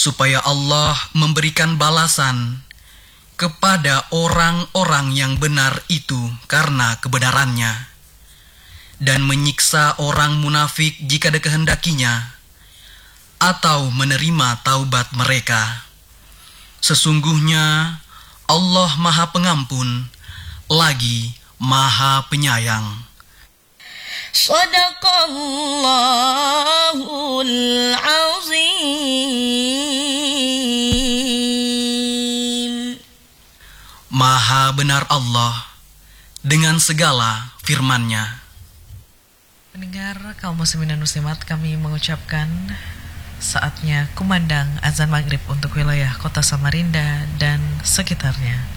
supaya Allah memberikan balasan kepada orang-orang yang benar itu karena kebenarannya, dan menyiksa orang munafik jika dikehendakinya, atau menerima taubat mereka. Sesungguhnya Allah Maha Pengampun, lagi Maha Penyayang. Shadaqallahul Azim. Maha benar Allah dengan segala firman-Nya. Pendengar kaum muslimin dan muslimat, kami mengucapkan saatnya kumandang azan maghrib untuk wilayah kota Samarinda dan sekitarnya.